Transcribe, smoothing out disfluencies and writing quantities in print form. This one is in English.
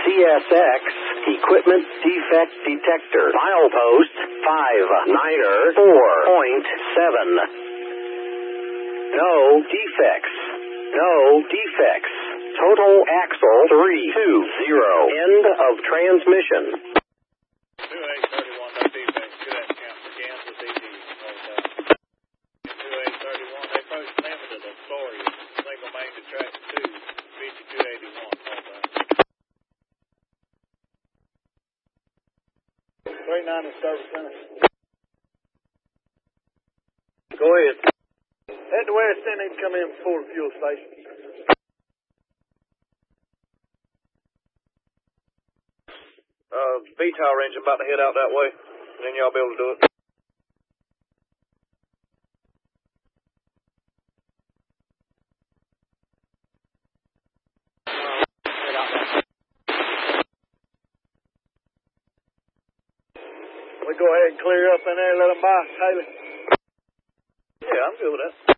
CSX Equipment Defect Detector. Milepost 59er 4.7. No defects. No defects. Total axle 320. End of transmission. 2831, no defects. Good at count for Kansas ED. 2831, they post limited authority. Single main to track 2, 5281. 39 service center. Go ahead. Head to west end, need to come in before the fuel station. VTOL engine about to head out that way. Then y'all be able to do it. We go ahead and clear up in there and let them by, Taylor. Yeah, I'm good with that.